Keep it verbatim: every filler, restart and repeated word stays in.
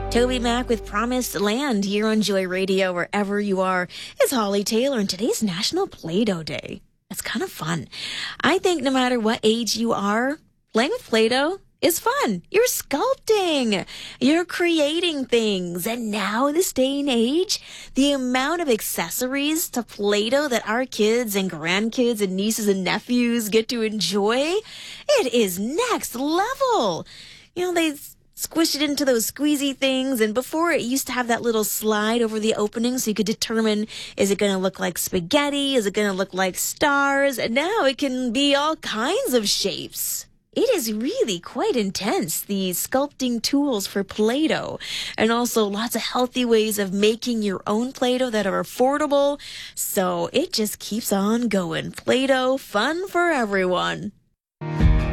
Toby Mac with Promised Land here on Joy Radio, wherever you are. It's Holly Taylor, and today's National Play-Doh Day. It's kind of fun. I think no matter what age you are, playing with Play-Doh is fun. You're sculpting. You're creating things. And now, this day and age, the amount of accessories to Play-Doh that our kids and grandkids and nieces and nephews get to enjoy, it is next level. You know, they squish it into those squeezy things, and before it used to have that little slide over the opening so you could determine, is it going to look like spaghetti? Is it going to look like stars? And now it can be all kinds of shapes. It is really quite intense, the sculpting tools for Play-Doh, and also lots of healthy ways of making your own Play-Doh that are affordable. So it just keeps on going. Play-Doh, fun for everyone.